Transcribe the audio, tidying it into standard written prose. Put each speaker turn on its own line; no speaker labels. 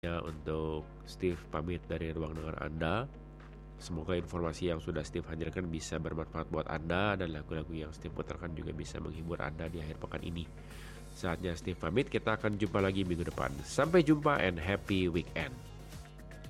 Ya, untuk Steve pamit dari ruang dengar Anda. Semoga informasi yang sudah Steve hadirkan bisa bermanfaat buat Anda, dan lagu-lagu yang Steve putarkan juga bisa menghibur Anda di akhir pekan ini. Saatnya Steve pamit, kita akan jumpa lagi minggu depan. Sampai jumpa and happy weekend.